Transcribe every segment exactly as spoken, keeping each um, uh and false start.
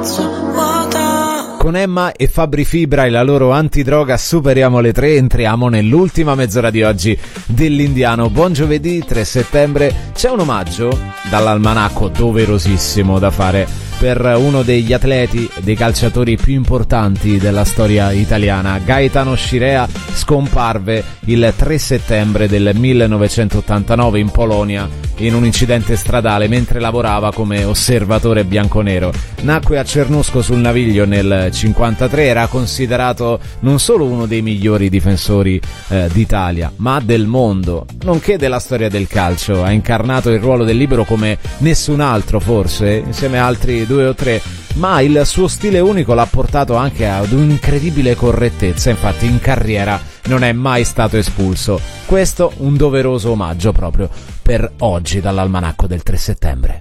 Con Emma e Fabri Fibra e la loro antidroga superiamo le tre, entriamo nell'ultima mezz'ora di oggi dell'Indiano. Buon giovedì tre settembre, c'è un omaggio dall'almanacco doverosissimo da fare per uno degli atleti, dei calciatori più importanti della storia italiana. Gaetano Scirea scomparve il tre settembre del millenovecentottantanove in Polonia in un incidente stradale mentre lavorava come osservatore bianconero. Nacque a Cernusco sul Naviglio nel cinquantatré, era considerato non solo uno dei migliori difensori eh, d'Italia, ma del mondo, nonché della storia del calcio. Ha incarnato il ruolo del libero come nessun altro, forse, insieme a altri due o tre, ma il suo stile unico l'ha portato anche ad un'incredibile correttezza. Infatti in carriera non è mai stato espulso. Questo un doveroso omaggio proprio per oggi dall'almanacco del tre settembre.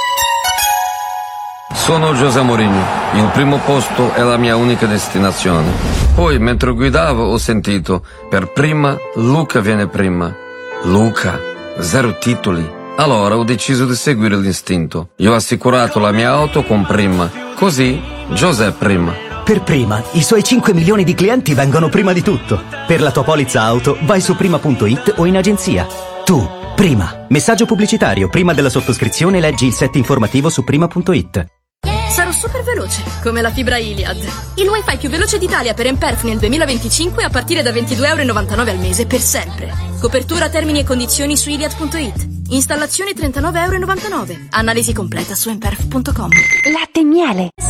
Sono José Mourinho, il primo posto è la mia unica destinazione. Poi mentre guidavo ho sentito, per prima Luca viene prima. Luca, zero titoli. Allora ho deciso di seguire l'istinto. Io ho assicurato la mia auto con Prima. Così José prima. Per Prima, i suoi cinque milioni di clienti vengono prima di tutto. Per la tua polizza auto vai su prima punto it o in agenzia. Tu, Prima. Messaggio pubblicitario. Prima della sottoscrizione leggi il set informativo su prima punto it. Sarò super veloce, come la fibra Iliad. Il wifi più veloce d'Italia per Emperf nel duemilaventicinque a partire da ventidue euro e novantanove al mese per sempre. Copertura, termini e condizioni su iliad punto it. Installazione trentanove euro e novantanove. Analisi completa su emperf punto com. Latte e miele.